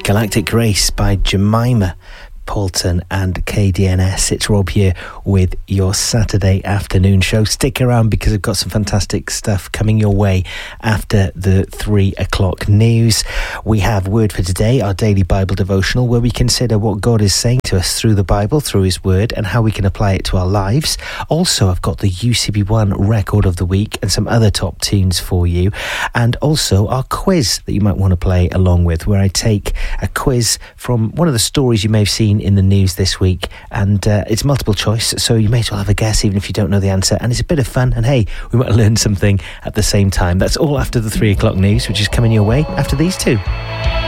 Galactic Grace by Jemima Paulton and KDNS. It's Rob here with your Saturday afternoon show. Stick around because I've got some fantastic stuff coming your way after the 3 o'clock news. We have Word for Today, our daily Bible devotional, where we consider what God is saying to us through the Bible, through His Word, and how we can apply it to our lives. Also, I've got the UCB1 Record of the Week and some other top tunes for you. And also our quiz that you might want to play along with, where I take a quiz from one of the stories you may have seen in the news this week, and it's multiple choice, so you may as well have a guess even if you don't know the answer, and it's a bit of fun, and hey, we might learn something at the same time. That's all after the 3 o'clock news, which is coming your way after these two.